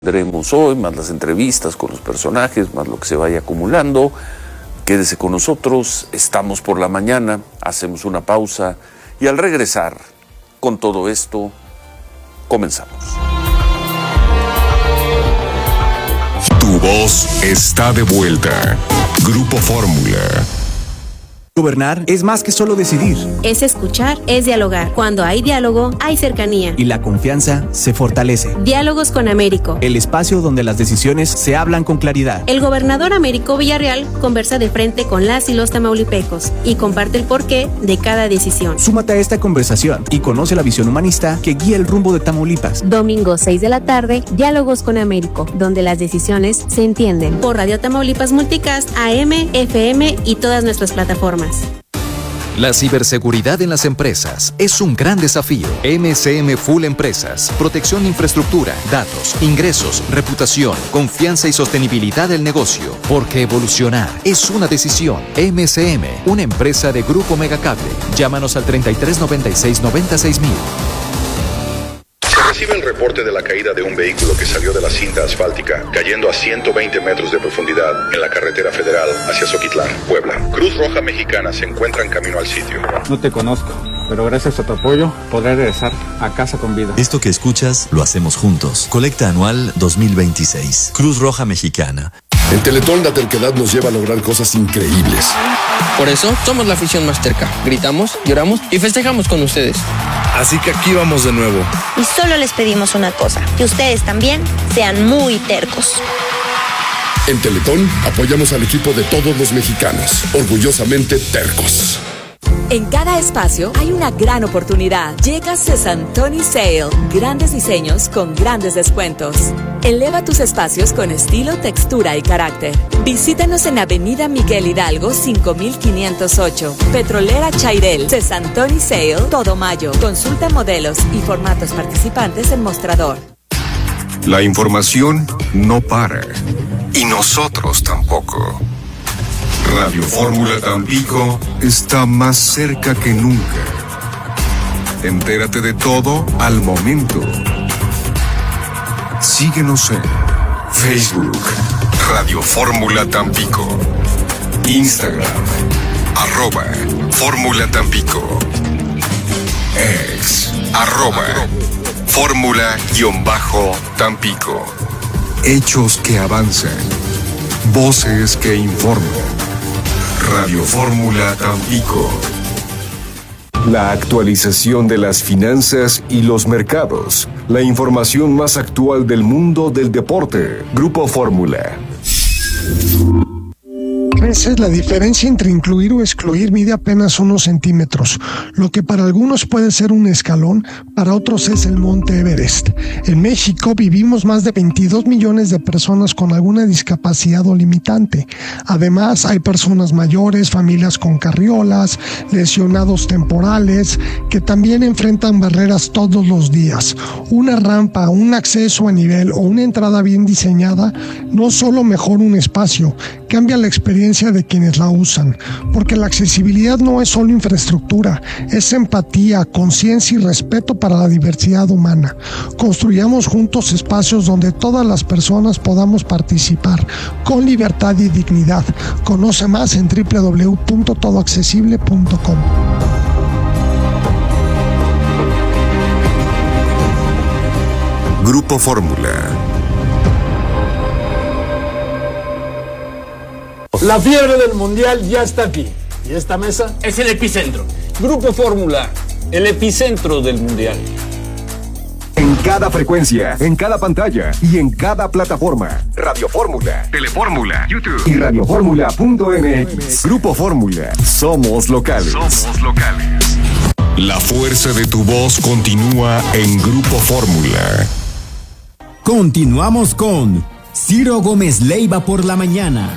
Tendremos hoy, más las entrevistas con los personajes, más lo que se vaya acumulando. Quédese con nosotros, estamos por la mañana, hacemos una pausa y al regresar con todo esto, comenzamos. Tu voz está de vuelta. Grupo Fórmula. Gobernar es más que solo decidir. Es escuchar, es dialogar. Cuando hay diálogo, hay cercanía. Y la confianza se fortalece. Diálogos con Américo. El espacio donde las decisiones se hablan con claridad. El gobernador Américo Villarreal conversa de frente con las y los tamaulipecos y comparte el porqué de cada decisión. Súmate a esta conversación y conoce la visión humanista que guía el rumbo de Tamaulipas. Domingo 6 de la tarde, Diálogos con Américo, donde las decisiones se entienden. Por Radio Tamaulipas Multicast, AM, FM y todas nuestras plataformas. La ciberseguridad en las empresas es un gran desafío. MCM Full Empresas. Protección de infraestructura, datos, ingresos, reputación, confianza y sostenibilidad del negocio. Porque evolucionar es una decisión. MCM, una empresa de Grupo Megacable. Llámanos al 3396-96000. Recibe el reporte de la caída de un vehículo que salió de la cinta asfáltica, cayendo a 120 metros de profundidad en la carretera federal hacia Zoquitlán, Puebla. Cruz Roja Mexicana se encuentra en camino al sitio. No te conozco, pero gracias a tu apoyo podré regresar a casa con vida. Esto que escuchas lo hacemos juntos. Colecta anual 2026. Cruz Roja Mexicana. En Teletón la terquedad nos lleva a lograr cosas increíbles. Por eso somos la afición más terca. Gritamos, lloramos y festejamos con ustedes. Así que aquí vamos de nuevo. Y solo les pedimos una cosa, que ustedes también sean muy tercos. En Teletón apoyamos al equipo de todos los mexicanos, orgullosamente tercos. En cada espacio hay una gran oportunidad. Llega Sesantoni Sale. Grandes diseños con grandes descuentos. Eleva tus espacios con estilo, textura y carácter. Visítanos en Avenida Miguel Hidalgo 5508. Petrolera Chairel. Sesantoni Sale. Todo mayo. Consulta modelos y formatos participantes en mostrador. La información no para. Y nosotros tampoco. Radio Fórmula Tampico está más cerca que nunca. Entérate de todo al momento. Síguenos en Facebook, Radio Fórmula Tampico, Instagram, @Fórmula Tampico, X, @Fórmula_Tampico. Hechos que avanzan, voces que informan. Radio Fórmula Tampico. La actualización de las finanzas y los mercados. La información más actual del mundo del deporte. Grupo Fórmula. Esa es la diferencia entre incluir o excluir. Mide apenas unos centímetros. Lo que para algunos puede ser un escalón, para otros es el Monte Everest. En México vivimos más de 22 millones de personas con alguna discapacidad o limitante. Además, hay personas mayores, familias con carriolas, lesionados temporales, que también enfrentan barreras todos los días. Una rampa, un acceso a nivel o una entrada bien diseñada no solo mejora un espacio, cambia la experiencia de quienes la usan, porque la accesibilidad no es solo infraestructura, es empatía, conciencia y respeto para la diversidad humana. Construyamos juntos espacios donde todas las personas podamos participar con libertad y dignidad. Conoce más en www.todoaccesible.com. Grupo Fórmula. La fiebre del mundial ya está aquí. Y esta mesa es el epicentro. Grupo Fórmula, el epicentro del mundial. En cada frecuencia, en cada pantalla y en cada plataforma. Radio Fórmula, Telefórmula, YouTube y radioformula.mx. Grupo Fórmula. Somos locales. Somos locales. La fuerza de tu voz continúa en Grupo Fórmula. Continuamos con Ciro Gómez Leiva por la mañana.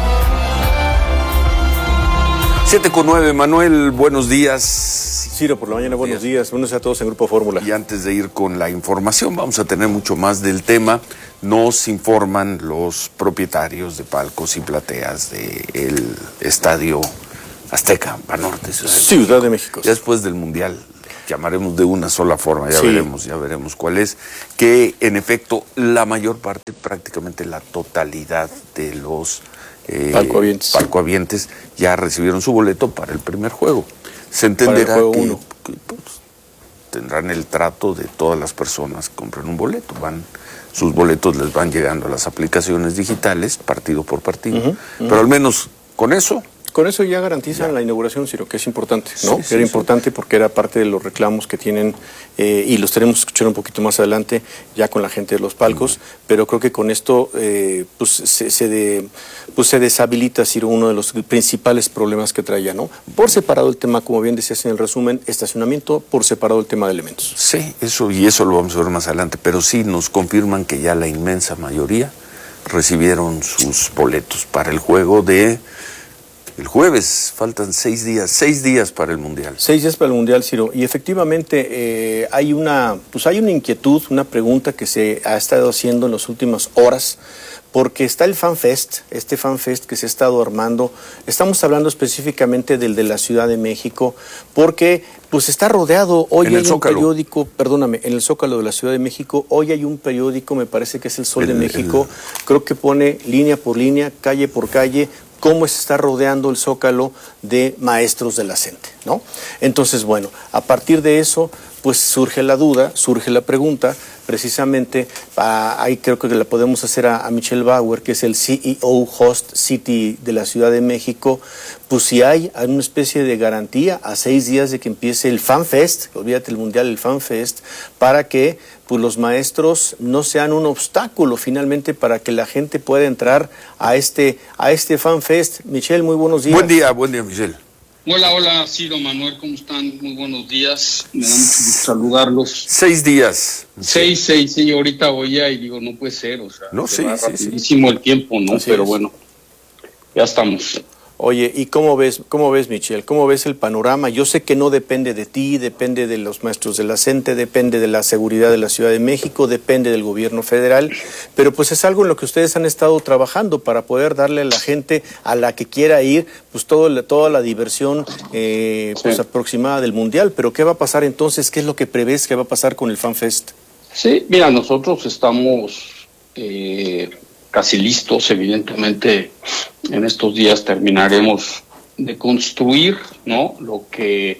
7:09, Manuel, buenos días. Ciro, por la mañana, buenos días. Buenos días a todos en Grupo Fórmula. Y antes de ir con la información, vamos a tener mucho más del tema. Nos informan los propietarios de palcos y plateas del Estadio Azteca, Banorte, Ciudad de México. Después del Mundial llamaremos de una sola forma, ya veremos cuál es, que en efecto la mayor parte, prácticamente la totalidad de los palcohabientes ya recibieron su boleto para el primer juego. Se entenderá que pues, tendrán el trato de todas las personas que compran un boleto, sus boletos les van llegando a las aplicaciones digitales, partido por partido, pero al menos con eso ya garantizan la inauguración, Ciro, que es importante, ¿no? Era importante porque era parte de los reclamos que tienen y los tenemos que escuchar un poquito más adelante ya con la gente de los palcos, pero creo que con esto pues se deshabilita, Ciro, uno de los principales problemas que traía, ¿no? Por separado el tema, como bien decías en el resumen, estacionamiento, por separado el tema de elementos. Sí, eso lo vamos a ver más adelante, pero sí nos confirman que ya la inmensa mayoría recibieron sus boletos para el juego de el jueves. Faltan 6 días para el Mundial. 6 días para el Mundial, Ciro. Y efectivamente hay una inquietud, una pregunta que se ha estado haciendo en las últimas horas, porque está el FanFest, este FanFest que se ha estado armando. Estamos hablando específicamente del de la Ciudad de México, porque pues está rodeado, hoy hay un periódico, en el Zócalo de la Ciudad de México, hoy hay un periódico, me parece que es El Sol de México, creo que pone línea por línea, calle por calle, cómo se está rodeando el Zócalo de maestros de la CENTE, ¿no? Entonces, bueno, a partir de eso, pues surge la duda, surge la pregunta, precisamente, ahí creo que la podemos hacer a Michelle Bauer, que es el CEO Host City de la Ciudad de México, pues si hay una especie de garantía a 6 días de que empiece el FanFest, olvídate el Mundial, el FanFest, para que pues los maestros no sean un obstáculo finalmente para que la gente pueda entrar a este FanFest. Michelle, muy buenos días. Buen día, Michelle. Hola, Ciro, Manuel, ¿cómo están? Muy buenos días, me da mucho gusto saludarlos. 6 días. 6, sí, ahorita oía y digo, no puede ser, o sea, no, se va rapidísimo el tiempo, ¿no? Así pero es. Bueno, ya estamos. Oye, ¿y cómo ves, Michelle? ¿Cómo ves el panorama? Yo sé que no depende de ti, depende de los maestros de la CENTE, depende de la seguridad de la Ciudad de México, depende del gobierno federal, pero pues es algo en lo que ustedes han estado trabajando para poder darle a la gente a la que quiera ir, pues toda la diversión pues aproximada del Mundial. Pero ¿qué va a pasar entonces? ¿Qué es lo que prevés que va a pasar con el FanFest? Sí, mira, nosotros estamos casi listos, evidentemente en estos días terminaremos de construir, ¿no?, lo que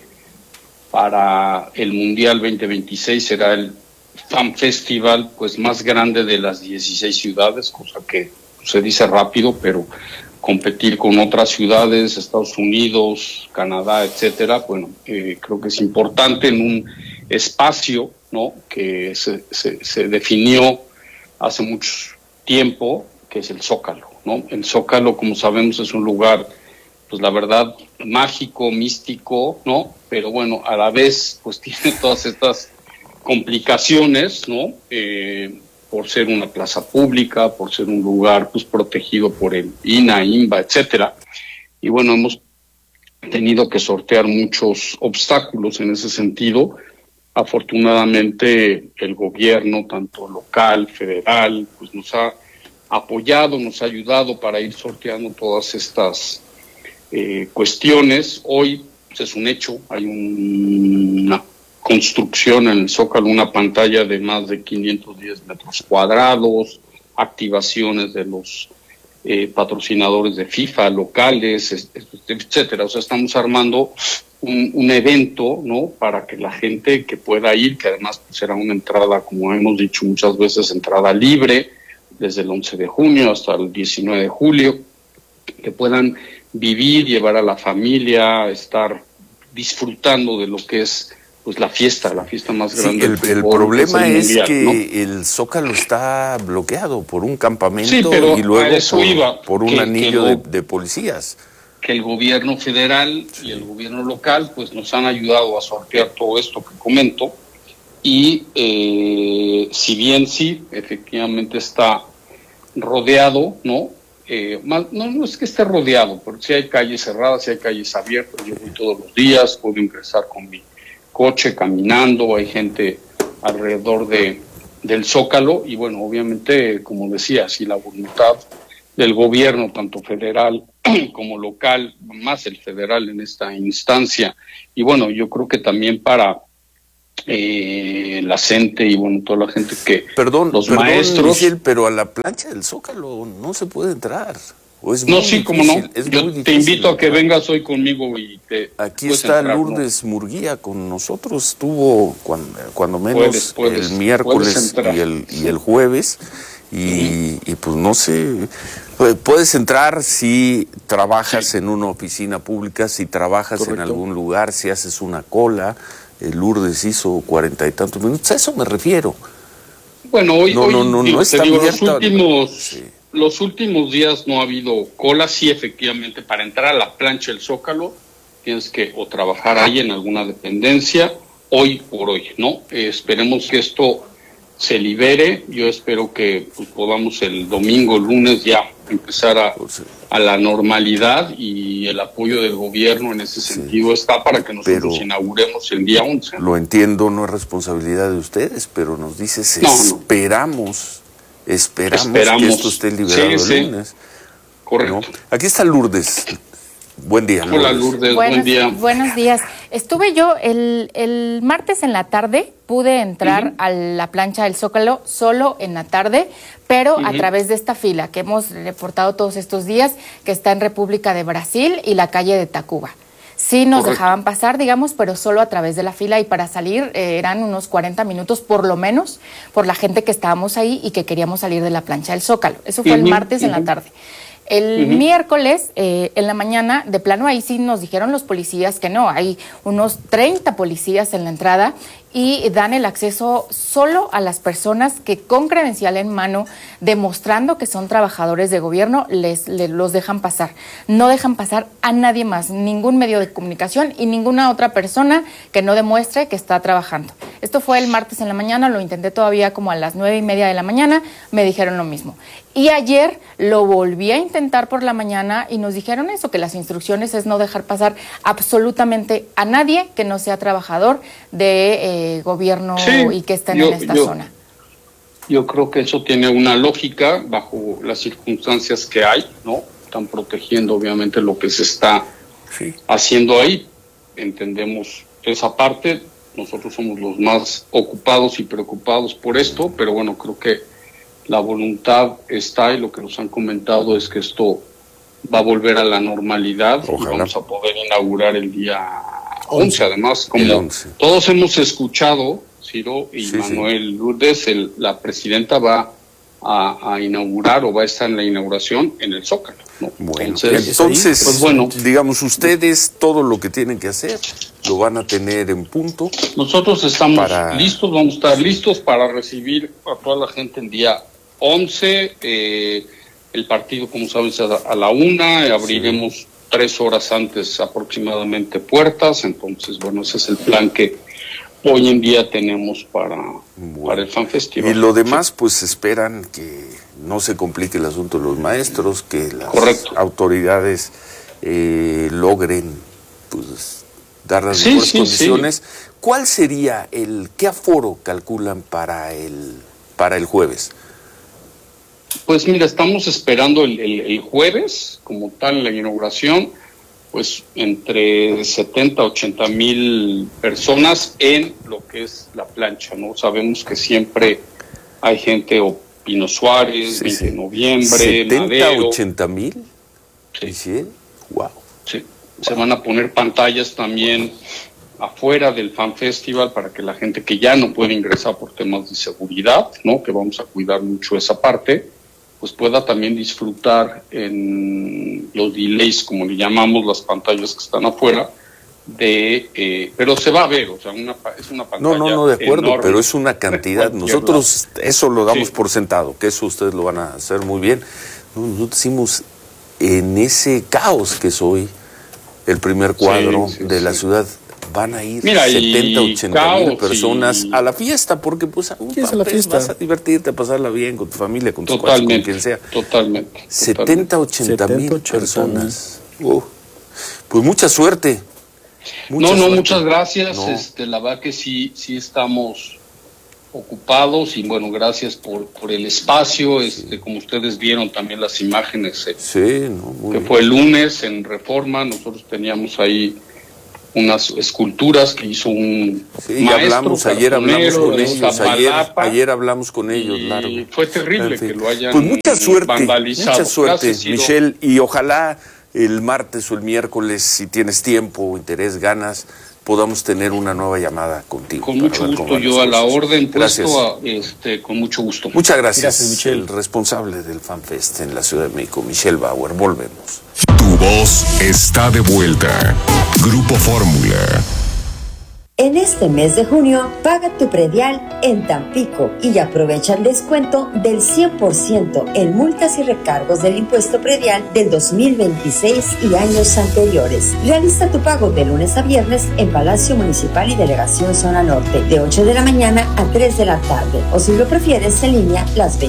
para el Mundial 2026 será el Fan Festival pues más grande de las 16 ciudades, cosa que se dice rápido, pero competir con otras ciudades, Estados Unidos, Canadá, etcétera, bueno, creo que es importante en un espacio, ¿no?, que se definió hace mucho tiempo, que es el Zócalo, ¿no? El Zócalo, como sabemos, es un lugar, pues la verdad, mágico, místico, ¿no? Pero bueno, a la vez, pues tiene todas estas complicaciones, ¿no? Por ser una plaza pública, por ser un lugar, pues, protegido por el INA, INBA, etcétera. Y bueno, hemos tenido que sortear muchos obstáculos en ese sentido. Afortunadamente, el gobierno, tanto local, federal, pues nos ha apoyado, nos ha ayudado para ir sorteando todas estas cuestiones. Hoy pues, es un hecho, hay una construcción en el Zócalo, una pantalla de más de 510 metros cuadrados, activaciones de los patrocinadores de FIFA locales, etcétera. O sea, estamos armando un evento, ¿no?, para que la gente que pueda ir, que además pues, será una entrada, como hemos dicho muchas veces, entrada libre, desde el 11 de junio hasta el 19 de julio, que puedan vivir, llevar a la familia, estar disfrutando de lo que es pues la fiesta más grande. El problema es mundial, que, ¿no?, el Zócalo está bloqueado por un campamento y luego por un anillo de policías. Que el gobierno federal y el gobierno local pues nos han ayudado a sortear todo esto que comento. Y si bien sí, efectivamente está rodeado, ¿no? No es que esté rodeado, porque sí hay calles cerradas, sí hay calles abiertas. Yo voy todos los días, puedo ingresar con mi coche caminando, hay gente alrededor del Zócalo. Y bueno, obviamente, como decía, si la voluntad del gobierno, tanto federal como local, más el federal en esta instancia, y bueno, yo creo que también para la gente y bueno, toda la gente que... Perdón, maestros... Michel, pero a la plancha del Zócalo no se puede entrar. No, sí, como no. Yo te invito a que vengas hoy conmigo y te... Aquí está entrar, Lourdes Murguía con nosotros, estuvo cuando menos el miércoles y el jueves, y pues no sé, puedes entrar si trabajas en una oficina pública, si trabajas en algún lugar, si haces una cola. Lourdes hizo 40 y tantos minutos, a eso me refiero. Bueno, hoy no está abierta. Los últimos días no ha habido cola, sí, efectivamente, para entrar a la plancha del Zócalo tienes que o trabajar ahí en alguna dependencia, hoy por hoy, ¿no? Esperemos que esto se libere, yo espero que pues, podamos el domingo, lunes ya empezar a la normalidad, y el apoyo del gobierno en ese sentido está para que nosotros inauguremos el día 11. Lo entiendo, no es responsabilidad de ustedes, pero nos dices esperamos que esto esté liberado el lunes. Correcto. ¿No? Aquí está Lourdes. Buen día, Lourdes. Hola, Lourdes, buen día. Buenos días. Estuve yo el martes en la tarde, pude entrar a la plancha del Zócalo solo en la tarde, pero a través de esta fila que hemos reportado todos estos días, que está en República de Brasil y la calle de Tacuba. Sí nos dejaban pasar, digamos, pero solo a través de la fila, y para salir eran unos 40 minutos por lo menos por la gente que estábamos ahí y que queríamos salir de la plancha del Zócalo. Eso fue el martes en la tarde. El miércoles, en la mañana, de plano ahí sí nos dijeron los policías que no, hay unos 30 policías en la entrada y dan el acceso solo a las personas que con credencial en mano, demostrando que son trabajadores de gobierno, los dejan pasar. No dejan pasar a nadie más, ningún medio de comunicación y ninguna otra persona que no demuestre que está trabajando. Esto fue el martes en la mañana, lo intenté todavía como a las 9:30 de la mañana, me dijeron lo mismo. Y ayer lo volví a intentar por la mañana y nos dijeron eso, que las instrucciones es no dejar pasar absolutamente a nadie que no sea trabajador de gobierno y que estén en esta zona. Yo creo que eso tiene una lógica bajo las circunstancias que hay, ¿no? Están protegiendo obviamente lo que se está haciendo ahí. Entendemos esa parte, nosotros somos los más ocupados y preocupados por esto, pero bueno, creo que la voluntad está, y lo que nos han comentado es que esto va a volver a la normalidad. Ojalá. Y vamos a poder inaugurar el día 11. Además, como todos hemos escuchado, Ciro y Manuel Lourdes, la presidenta va a inaugurar o va a estar en la inauguración en el Zócalo, ¿no? Bueno, entonces pues bueno, digamos, ustedes todo lo que tienen que hacer lo van a tener en punto. Nosotros estamos listos, vamos a estar listos para recibir a toda la gente el día 11, el partido, como sabes, a la 1, abriremos 3 horas antes aproximadamente puertas, entonces, bueno, ese es el plan que hoy en día tenemos para el Fan Festival. Y lo demás, pues esperan que no se complique el asunto de los maestros, que las autoridades logren pues dar las mejores condiciones. ¿Cuál sería qué aforo calculan para el jueves? Pues mira, estamos esperando el jueves, como tal, la inauguración, pues entre 70 a 80 mil personas en lo que es la plancha, ¿no? Sabemos que siempre hay gente, o Pino Suárez, 20 de noviembre, ¿70 Madero. 80 mil? Sí. Wow. Sí, se van a poner pantallas también afuera del Fan Festival para que la gente que ya no puede ingresar por temas de seguridad, ¿no? Que vamos a cuidar mucho esa parte, pues pueda también disfrutar en los delays, como le llamamos, las pantallas que están afuera, pero se va a ver, o sea, es una pantalla No, de acuerdo, enorme, pero es una cantidad. Nosotros eso lo damos por sentado, que eso ustedes lo van a hacer muy bien. Nosotros decimos, en ese caos que es hoy, el primer cuadro de la ciudad, van a ir 70, 80 mil personas a la fiesta, porque pues vas a divertirte, a pasarla bien con tu familia, con tus cuates, con quien sea. Totalmente. 70, 80 mil personas. Pues mucha suerte. Muchas gracias. La verdad que sí estamos ocupados, y bueno, gracias por el espacio. Como ustedes vieron también las imágenes que fue el lunes en Reforma, nosotros teníamos ahí unas esculturas que hizo un maestro, ayer hablamos con ellos, Zapalapa, ayer hablamos con ellos, claro. Fue terrible que lo hayan pues mucha suerte, Gracias, Michelle, y ojalá el martes o el miércoles, si tienes tiempo, interés, ganas, podamos tener una nueva llamada contigo. Con mucho gusto, yo a la orden, puesto con mucho gusto. Muchas gracias, Michelle. El responsable del FanFest en la Ciudad de México, Michelle Bauer. Volvemos. Tu voz está de vuelta. Grupo Fórmula. En este mes de junio, paga tu predial en Tampico y aprovecha el descuento del 100% en multas y recargos del impuesto predial del 2026 y años anteriores. Realiza tu pago de lunes a viernes en Palacio Municipal y Delegación Zona Norte, de 8 de la mañana a 3 de la tarde, o si lo prefieres, en línea las 20